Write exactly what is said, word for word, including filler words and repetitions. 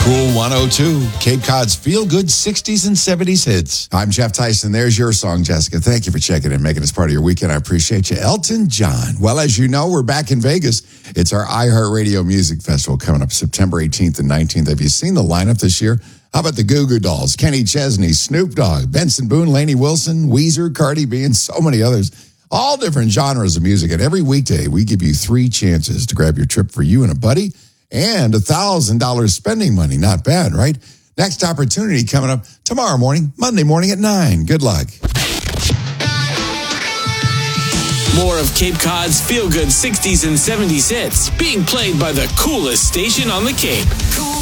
Cool one oh two, Cape Cod's feel-good sixties and seventies hits. I'm Jeff Tyson. There's your song, Jessica. Thank you for checking in, making us part of your weekend. I appreciate you. Elton John. Well, as you know, we're back in Vegas. It's our iHeartRadio Music Festival coming up September eighteenth and nineteenth. Have you seen the lineup this year? How about the Goo Goo Dolls, Kenny Chesney, Snoop Dogg, Benson Boone, Lainey Wilson, Weezer, Cardi B, and so many others. All different genres of music. And every weekday, we give you three chances to grab your trip for you and a buddy. And one thousand dollars spending money. Not bad, right? Next opportunity coming up tomorrow morning, Monday morning at nine. Good luck. More of Cape Cod's feel-good sixties and seventies hits being played by the coolest station on the Cape. Cool.